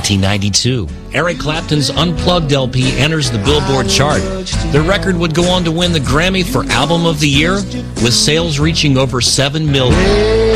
1992, Eric Clapton's Unplugged LP enters the Billboard chart. The record would go on to win the Grammy for Album of the Year, with sales reaching over 7 million.